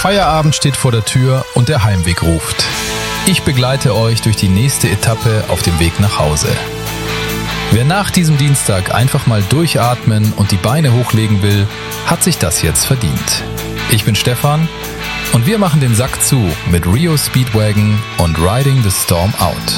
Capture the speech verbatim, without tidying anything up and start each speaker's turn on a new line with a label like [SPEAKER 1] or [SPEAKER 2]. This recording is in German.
[SPEAKER 1] Feierabend steht vor der Tür und der Heimweg ruft. Ich begleite euch durch die nächste Etappe auf dem Weg nach Hause. Wer nach diesem Dienstag einfach mal durchatmen und die Beine hochlegen will, hat sich das jetzt verdient. Ich bin Stefan und wir machen den Sack zu mit Rio Speedwagon und Riding the Storm Out.